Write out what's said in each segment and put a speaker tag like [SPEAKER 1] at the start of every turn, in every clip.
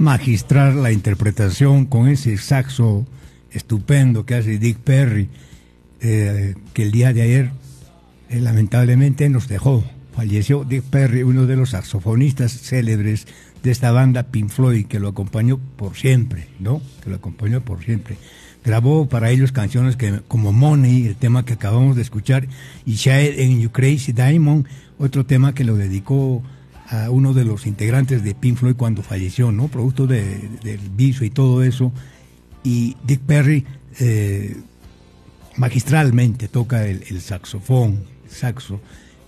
[SPEAKER 1] magistral la interpretación con ese saxo estupendo que hace Dick Perry, que el día de ayer lamentablemente nos dejó. Falleció Dick Perry, uno de los saxofonistas célebres de esta banda Pink Floyd, que lo acompañó por siempre, ¿no? Que lo acompañó por siempre. Grabó para ellos canciones como Money, el tema que acabamos de escuchar, y Child and You Crazy Diamond, otro tema que lo dedicó a uno de los integrantes de Pink Floyd cuando falleció, ¿no? Producto del vicio y todo eso. Y Dick Perry magistralmente toca el saxofón, el saxo.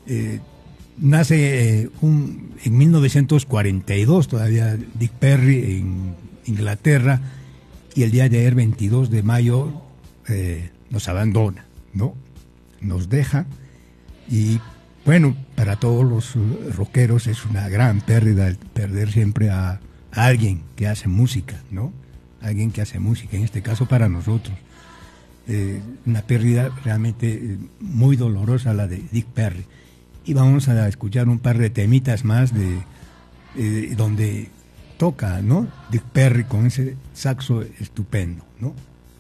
[SPEAKER 1] Nace en 1942 todavía Dick Perry en Inglaterra, y el día de ayer, 22 de mayo, nos abandona, ¿no? Nos deja. Y bueno, para todos los rockeros es una gran pérdida el perder siempre a alguien que hace música, ¿no? Alguien que hace música, en este caso para nosotros. Una pérdida realmente muy dolorosa la de Dick Perry. Y vamos a escuchar un par de temitas más de donde toca, ¿no? Dick Perry con ese saxo estupendo, ¿no?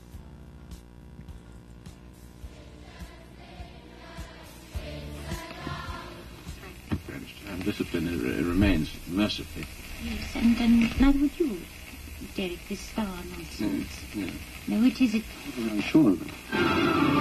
[SPEAKER 2] Discipline remains mercifully.
[SPEAKER 3] Yes, and now would you, Derek, this star nonsense?
[SPEAKER 2] Yeah.
[SPEAKER 3] Now, which is it?
[SPEAKER 2] I'm sure of it.